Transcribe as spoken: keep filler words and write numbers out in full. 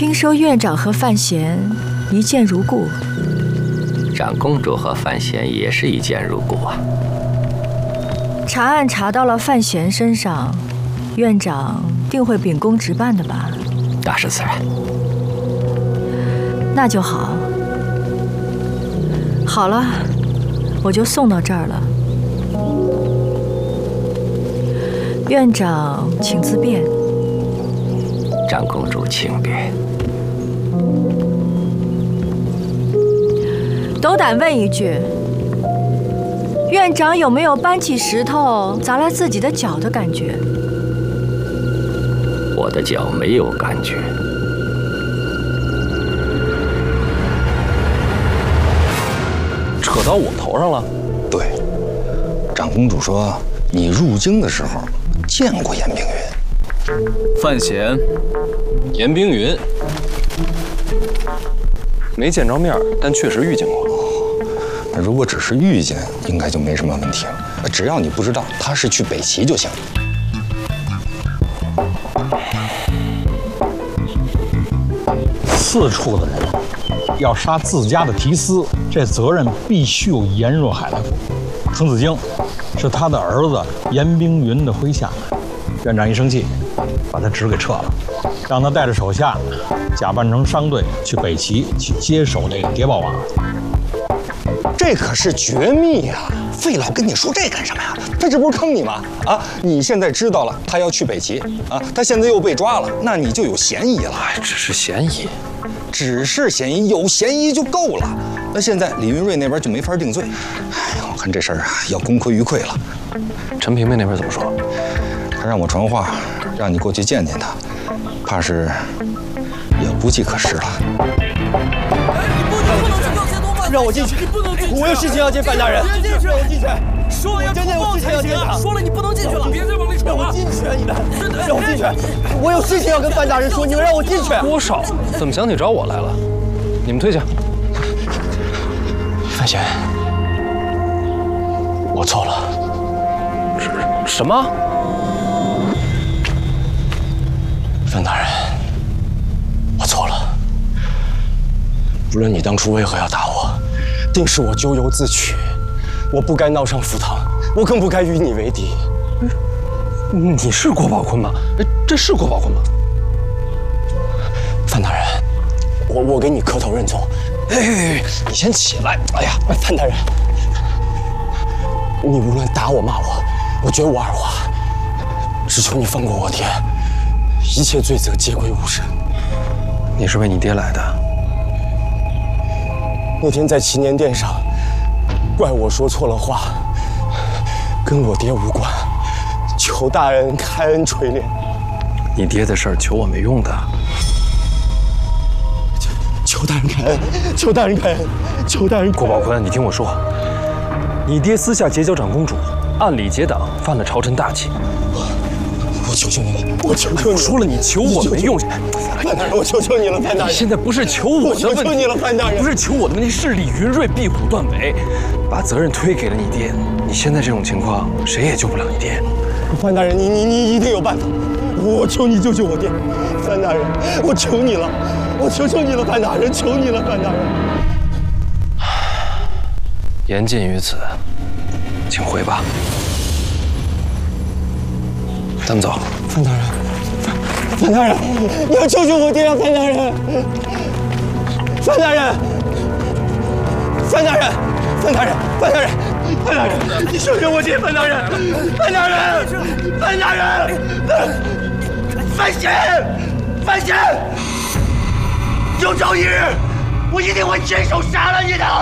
听说院长和范闲一见如故， 长公主和范闲也是一见如故啊。 查案查到了范闲身上，院长定会秉公执办的吧？ 大事自然。 那就好。好了，我就送到这儿了。院长，请自便。 长公主，请便。 斗胆问一句，院长有没有搬起石头砸了自己的脚的感觉？ 我的脚没有感觉。 扯到我头上了？ 对，长公主说你入京的时候见过严冰云。 范闲，严冰云，没见着面，但确实遇见过。 那如果只是遇见，应该就没什么问题了。只要你不知道他是去北齐就行。 四处的人要杀自家的提司，这责任必须由严若海来负。程子京是他的儿子严冰云的麾下，院长一生气，把他职给撤了，让他带着手下假扮成商队去北齐去接手这个谍报网。 这可是绝密呀！费老跟你说这干什么呀？他这不是坑你吗？啊，你现在知道了他要去北齐啊，他现在又被抓了，那你就有嫌疑了。 哎，只是嫌疑。 只是嫌疑，有嫌疑就够了。那现在李云瑞那边就没法定罪。哎呀，我看这事儿啊要功亏于篑了。 陈萍萍那边怎么说？ 他让我传话，让你过去见见他，怕是也无计可施了。 让我进去！我有事情要见范大人。别进去！让我进去！说了要通报才行啊！说了你不能进去了，别再往里闯了！让我进去啊！你们，让我进去！我有事情要跟范大人说，你们让我进去！ 多少？怎么想起找我来了？你们退下。范闲，我错了。什什么？范大人，我错了。不论你当初为何要打我，定是我咎由自取。我不该闹上赴汤，我更不该与你为敌。你是郭宝坤吗？哎，这是郭宝坤吗？范大人，我我给你磕头认错。哎，你先起来。哎呀，范大人，你无论打我骂我，我绝无二话。只求你放过我爹，一切罪责皆归吾身。你是为你爹来的？那天在祈年殿上，怪我说错了话，跟我爹无关，求大人开恩垂怜。你爹的事儿求我没用的，求求大人开恩，求大人开恩，求大人。郭宝坤，你听我说，你爹私下结交长公主，暗里结党，犯了朝臣大忌。我求求你了，我求求你！我说了，你求我没用。范大人，我求求你了，范大人！现在不是求我的问题，我求求你了，范大人！不是求我的问题，是李云瑞壁虎断尾，把责任推给了你爹。你现在这种情况，谁也救不了你爹。范大人，你你你一定有办法！我求你救救我爹！范大人，我求你了，我求求你了，范大人，求你了，范大人！言尽于此，请回吧。咱们走。范大人，范范大人，你要救救我爹啊！范大人，范大人，范大人，范大人，范大人，范大人，你救救我爹！范大人，范大人，范大人，范闲，范闲，有朝一日，我一定会亲手杀了你的！